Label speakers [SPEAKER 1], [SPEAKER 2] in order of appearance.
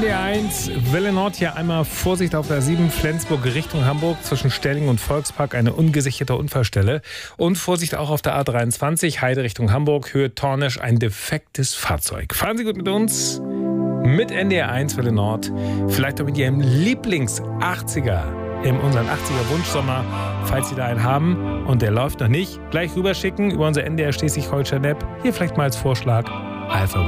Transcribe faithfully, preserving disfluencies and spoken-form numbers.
[SPEAKER 1] D R eins, Welle Nord hier einmal Vorsicht auf der A sieben, Flensburg Richtung Hamburg, zwischen Stelling und Volkspark eine ungesicherte Unfallstelle. Und Vorsicht auch auf der A dreiundzwanzig, Heide Richtung Hamburg, Höhe Tornisch, ein defektes Fahrzeug. Fahren Sie gut mit uns, mit N D R eins Welle Nord, vielleicht auch mit Ihrem Lieblings-achtziger in unseren achtziger-Wunschsommer, falls Sie da einen haben und der läuft noch nicht, gleich rüberschicken über unser N D R Schleswig-Holstein-App. Hier vielleicht mal als Vorschlag Alpha